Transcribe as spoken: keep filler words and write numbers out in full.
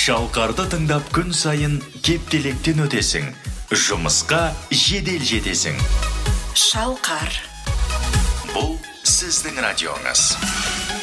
Шалқарды тыңдап күн сайын кептелектен өтесің. Жұмысқа жедел жетесің. Шалқар. Бұл сіздің радионыз.